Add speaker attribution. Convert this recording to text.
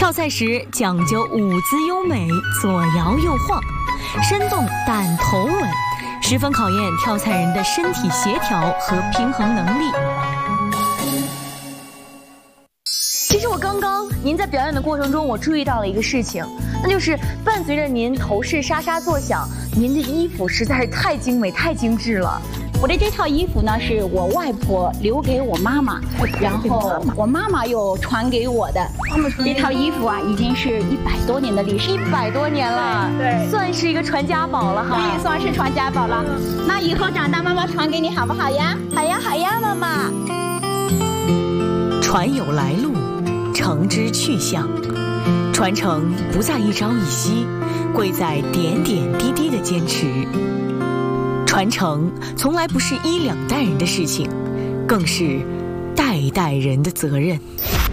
Speaker 1: 跳菜时讲究舞姿优美，左摇右晃，身动但头稳，十分考验跳菜人的身体协调和平衡能力。
Speaker 2: 其实您在表演的过程中，我注意到了一个事情，那就是伴随着您头饰沙沙作响，您的衣服实在是太精美、太精致了。
Speaker 3: 我的这套衣服呢，是我外婆留给我妈妈，然后我妈妈又传给我的。这套衣服啊，已经是100多年的历史
Speaker 2: ，100多年了，对，算是一个传家宝了哈。
Speaker 3: 可以算是传家宝了。那以后长大，妈妈传给你好不好呀？
Speaker 2: 好呀，好呀，妈妈。
Speaker 1: 传有来路，承之去向，传承不在一朝一夕，贵在点点滴滴的坚持。传承从来不是1、2代人的事情，更是代代人的责任。